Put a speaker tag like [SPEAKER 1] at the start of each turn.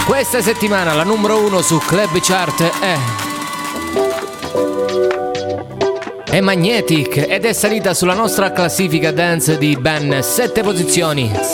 [SPEAKER 1] Questa settimana la numero 1 su Club Chart è Magnetic ed è salita sulla nostra classifica dance di ben 7 posizioni.